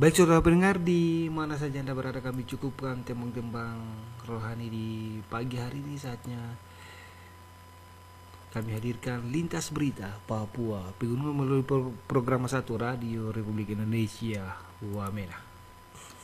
Baik saudara pendengar, di mana saja Anda berada, kami cukupkan tembang-tembang rohani di pagi hari ini. Saatnya kami hadirkan Lintas Berita Papua Pegunungan melalui program 1 Radio Republik Indonesia Wamena.